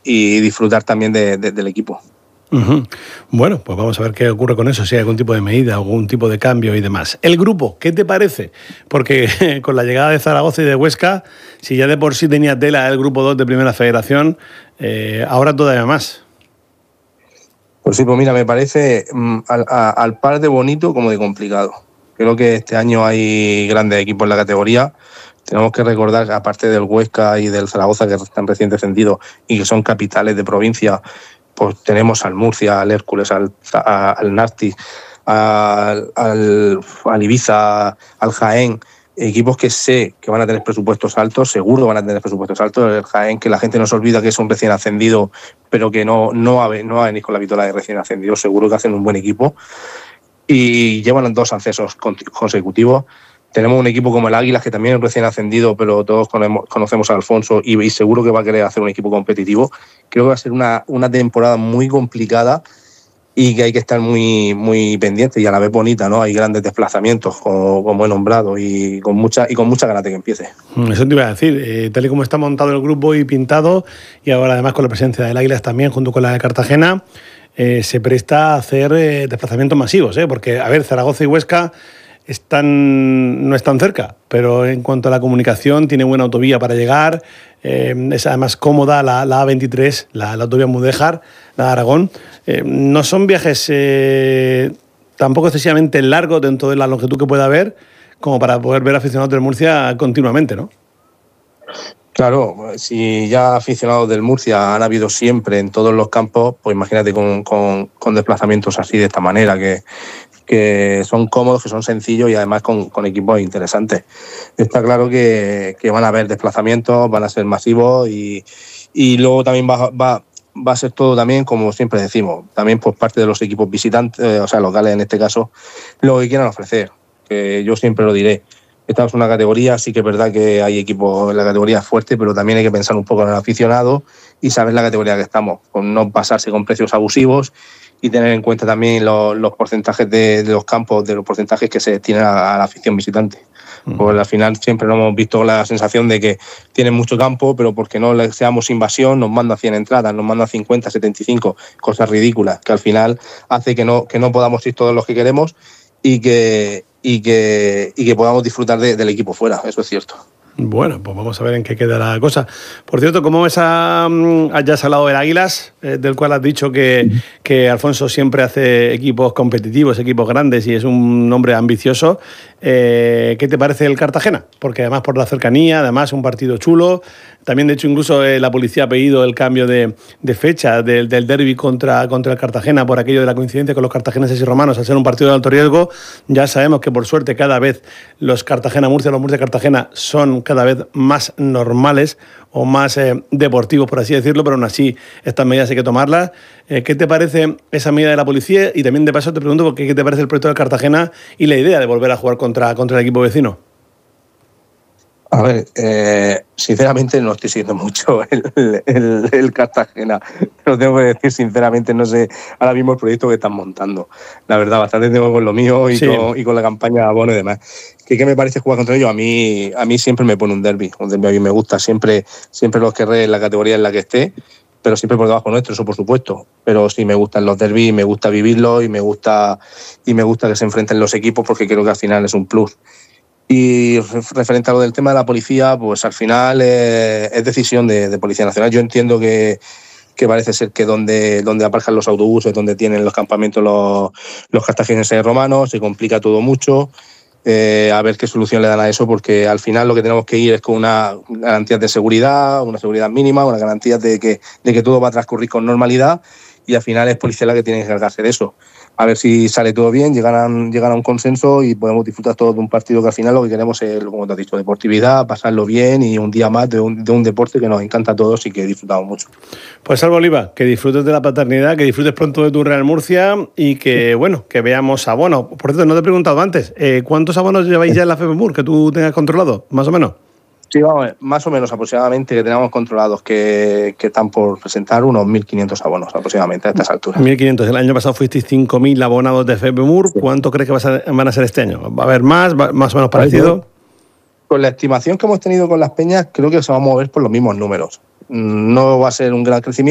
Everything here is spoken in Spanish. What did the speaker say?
y disfrutar también del equipo. Uh-huh. Bueno, pues vamos a ver qué ocurre con eso, si hay algún tipo de medida, algún tipo de cambio y demás. El grupo, ¿qué te parece? Porque con la llegada de Zaragoza y de Huesca, si ya de por sí tenía tela el grupo 2 de Primera Federación, ahora todavía más. Pues sí, pues mira, me parece al par de bonito como de complicado. Creo que este año hay grandes equipos en la categoría. Tenemos que recordar que aparte del Huesca y del Zaragoza, que están recién descendidos y que son capitales de provincia, pues tenemos al Murcia, al Hércules, al Nasti, al Ibiza, al Jaén, equipos que sé que van a tener presupuestos altos, seguro van a tener presupuestos altos. El Jaén, que la gente no se olvida que es un recién ascendido, pero que no va a venir con la vitola de recién ascendido, seguro que hacen un buen equipo. Y llevan 2 ascensos consecutivos. Tenemos un equipo como el Águilas, que también es recién ascendido, pero todos conocemos a Alfonso y seguro que va a querer hacer un equipo competitivo. Creo que va a ser una temporada muy complicada y que hay que estar muy, muy pendiente y a la vez bonita, ¿no? Hay grandes desplazamientos, como he nombrado, y con mucha ganas de que empiece. Eso te iba a decir, tal y como está montado el grupo y pintado, y ahora además con la presencia del Águilas también, junto con la de Cartagena, se presta a hacer desplazamientos masivos, porque, a ver, Zaragoza y Huesca no están cerca, pero en cuanto a la comunicación, tiene buena autovía para llegar, es además cómoda la A23, la autovía Mudéjar, la de Aragón. No son viajes tampoco excesivamente largos dentro de la longitud que pueda haber, como para poder ver aficionados del Murcia continuamente, ¿no? Claro, si ya aficionados del Murcia han habido siempre en todos los campos, pues imagínate con desplazamientos así de esta manera, que son cómodos, que son sencillos y además con equipos interesantes. Está claro que van a haber desplazamientos, van a ser masivos y luego también va a ser todo también, como siempre decimos, también por parte de los equipos visitantes, o sea, locales en este caso, lo que quieran ofrecer, que yo siempre lo diré. Esta es una categoría, sí que es verdad que hay equipos en la categoría fuerte, pero también hay que pensar un poco en el aficionado y saber la categoría que estamos, con no pasarse con precios abusivos y tener en cuenta también los porcentajes de los campos, de los porcentajes que se destinan a la afición visitante. Pues al final siempre nos hemos visto la sensación de que tienen mucho campo, pero porque no le seamos invasión, nos mandan 100 entradas, nos mandan 50, 75, cosas ridículas, que al final hace que no podamos ir todos los que queremos y que podamos disfrutar del equipo fuera, eso es cierto. Bueno, pues vamos a ver en qué queda la cosa. Por cierto, ¿cómo ves hayas hablado del Águilas, del cual has dicho que Alfonso siempre hace equipos competitivos, equipos grandes y es un hombre ambicioso? ¿Qué te parece el Cartagena? Porque además por la cercanía, además un partido chulo. También, de hecho, incluso la policía ha pedido el cambio de fecha del derbi contra el Cartagena por aquello de la coincidencia con los cartageneses y romanos, al ser un partido de alto riesgo. Ya sabemos que, por suerte, cada vez los Murcia-Cartagena son cada vez más normales o más deportivos, por así decirlo, pero aún así estas medidas hay que tomarlas. ¿Qué te parece esa medida de la policía? Y también, de paso, te pregunto qué te parece el proyecto del Cartagena y la idea de volver a jugar contra el equipo vecino. A ver, sinceramente no estoy siguiendo mucho el Cartagena. Lo tengo que decir sinceramente, no sé ahora mismo el proyecto que están montando. La verdad, bastante tengo con lo mío y, sí, con la campaña abono y demás. ¿Qué me parece jugar contra ellos? A mí siempre me pone un derbi. Un derbi a mí me gusta, siempre los querré en la categoría en la que esté, pero siempre por debajo nuestro, eso por supuesto. Pero sí me gustan los derbis, me gusta vivirlos y me gusta que se enfrenten los equipos porque creo que al final es un plus. Y referente a lo del tema de la policía, pues al final es decisión de Policía Nacional. Yo entiendo que parece ser que donde aparcan los autobuses, donde tienen los campamentos los cartagineses romanos, se complica todo mucho. A ver qué solución le dan a eso, porque al final lo que tenemos que ir es con una garantía de seguridad, una seguridad mínima, una garantía de que todo va a transcurrir con normalidad y al final es Policía la que tiene que encargarse de eso. A ver si sale todo bien, llegan a un consenso y podemos disfrutar todos de un partido que al final lo que queremos es, como te has dicho, deportividad, pasarlo bien y un día más de un deporte que nos encanta a todos y que disfrutamos mucho. Pues Salvo Oliva, que disfrutes de la paternidad, que disfrutes pronto de tu Real Murcia y que, bueno, que veamos abonos. Por cierto, no te he preguntado antes, ¿cuántos abonos lleváis ya en la FEMUR que tú tengas controlado, más o menos? Sí, vamos, más o menos aproximadamente que tenemos controlados que están por presentar unos 1.500 abonos aproximadamente a estas alturas. 1.500. El año pasado fuisteis 5.000 abonados de FEMUR. Sí. ¿Cuánto crees que van a ser este año? ¿Va a haber más o menos parecido? Con la estimación que hemos tenido con las peñas, creo que se va a mover por los mismos números. No va a ser un gran crecimiento.